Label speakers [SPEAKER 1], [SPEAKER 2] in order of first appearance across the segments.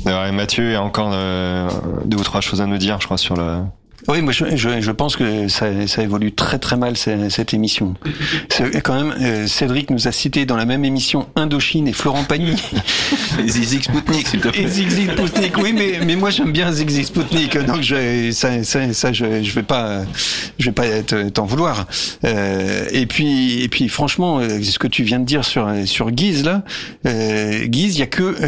[SPEAKER 1] Ouais, Mathieu a encore 2 ou 3 choses à nous dire, je crois, sur le...
[SPEAKER 2] Oui, moi je pense que ça évolue très très mal cette émission. C'est quand même Cédric nous a cité dans la même émission Indochine et Florent Pagny.
[SPEAKER 3] Et Zizi Spoutnik, s'il te plaît.
[SPEAKER 2] Et Zizi Spoutnik, oui, mais moi j'aime bien Zizi Spoutnik, donc je vais pas t'en vouloir. Et puis franchement, ce que tu viens de dire sur Guise là, Guise, il y a que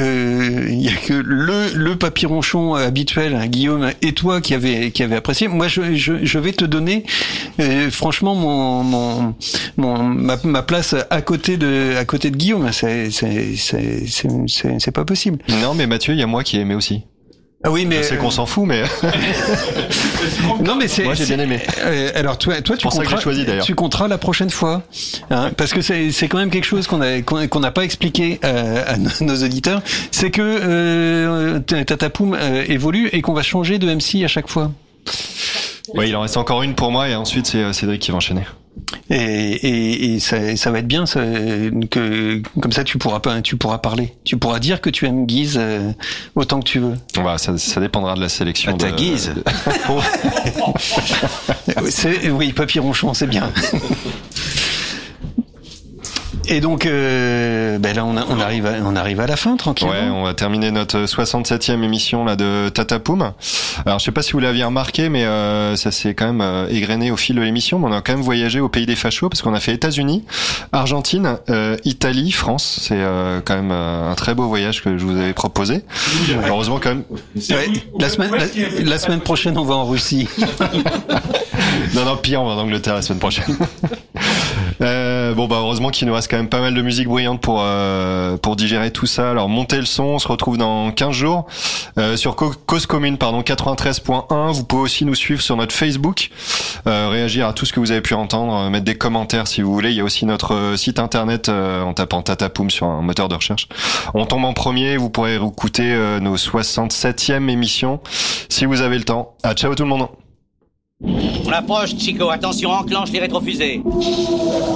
[SPEAKER 2] le papy-ronchon habituel, hein, Guillaume et toi qui avait apprécié. Moi, je vais te donner, franchement, ma place à côté de Guillaume. C'est pas possible.
[SPEAKER 1] Non, mais Mathieu, il y a moi qui ai aimé aussi.
[SPEAKER 2] Ah oui, mais
[SPEAKER 1] je sais qu'on s'en fout, mais
[SPEAKER 2] non, mais
[SPEAKER 1] moi j'ai bien aimé.
[SPEAKER 2] Alors toi, tu compteras la prochaine fois, hein, parce que c'est quand même quelque chose qu'on n'a pas expliqué à nos auditeurs, c'est que Tatapoum évolue et qu'on va changer de MC à chaque fois.
[SPEAKER 1] Oui, il en reste encore une pour moi et ensuite c'est Cédric qui va enchaîner.
[SPEAKER 2] Et ça va être bien que comme ça tu pourras parler. Tu pourras dire que tu aimes Guise autant que tu veux.
[SPEAKER 1] Bah, ça dépendra de la sélection
[SPEAKER 3] de Guise.
[SPEAKER 2] Oui, papy ronchon, c'est bien. Et donc, là, on arrive à la fin, tranquillement.
[SPEAKER 1] Ouais, on va terminer notre 67e émission là de Tatapoum. Alors, je sais pas si vous l'aviez remarqué, mais ça s'est quand même égrené au fil de l'émission. Mais on a quand même voyagé au pays des fachos parce qu'on a fait États-Unis, Argentine, Italie, France. C'est quand même un très beau voyage que je vous avais proposé. Ouais. Heureusement, quand même.
[SPEAKER 2] Ouais, la semaine prochaine, on va en Russie.
[SPEAKER 1] Non, pire, on va en Angleterre la semaine prochaine. Heureusement qu'il nous reste quand même pas mal de musique bruyante pour digérer tout ça. Alors montez le son, on se retrouve dans 15 jours sur Cause Commune 93.1. Vous pouvez aussi nous suivre sur notre Facebook, réagir à tout ce que vous avez pu entendre, mettre des commentaires si vous voulez. Il y a aussi notre site internet en tapant Tatapoum sur un moteur de recherche. On tombe en premier, vous pourrez écouter nos 67e émissions si vous avez le temps. Ciao tout le monde.
[SPEAKER 4] On approche, Chico. Attention, enclenche les rétrofusées.